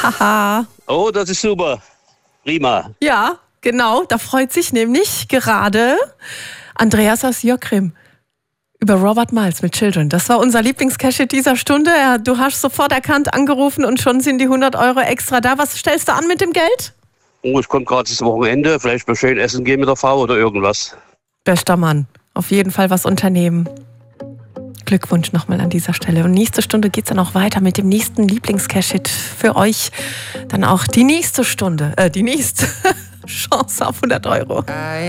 Haha. Oh, das ist super. Prima. Ja, genau. Da freut sich nämlich gerade Andreas aus Jockrim über Robert Miles mit Children. Das war unser Lieblingscash dieser Stunde. Du hast sofort erkannt, angerufen und schon sind die 100 Euro extra da. Was stellst du an mit dem Geld? Oh, ich komme gerade das Wochenende. Vielleicht mal schön essen gehen mit der Frau oder irgendwas. Bester Mann. Auf jeden Fall was unternehmen. Glückwunsch nochmal an dieser Stelle. Und nächste Stunde geht es dann auch weiter mit dem nächsten Lieblingscash-Hit für euch. Dann auch die nächste Stunde, die nächste Chance auf 100 Euro.